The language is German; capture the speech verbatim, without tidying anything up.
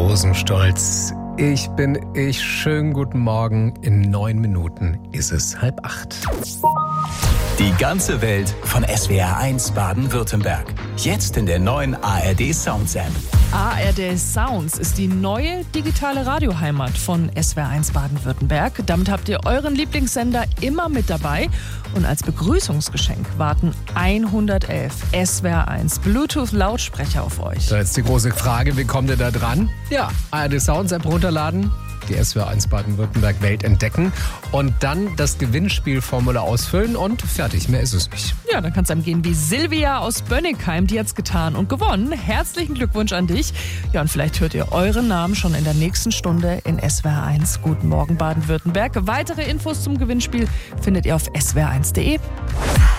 Rosenstolz. Ich bin ich. Schönen guten Morgen. In neun Minuten ist es halb acht. Die ganze Welt von S W R eins Baden-Württemberg. Jetzt in der neuen A R D Sounds App. A R D Sounds ist die neue digitale Radioheimat von S W R eins Baden-Württemberg. Damit habt ihr euren Lieblingssender immer mit dabei. Und als Begrüßungsgeschenk warten hundertelf S W R eins Bluetooth-Lautsprecher auf euch. So, jetzt die große Frage, wie kommt ihr da dran? Ja, A R D Sounds App runterladen, die S W R eins Baden-Württemberg Welt entdecken und dann das Gewinnspielformular ausfüllen und fertig, mehr ist es nicht. Ja, dann kann es einem gehen wie Silvia aus Bönnigheim, die hat's getan und gewonnen. Herzlichen Glückwunsch an dich. Ja, und vielleicht hört ihr euren Namen schon in der nächsten Stunde in S W R eins. Guten Morgen Baden-Württemberg. Weitere Infos zum Gewinnspiel findet ihr auf s w r eins punkt d e.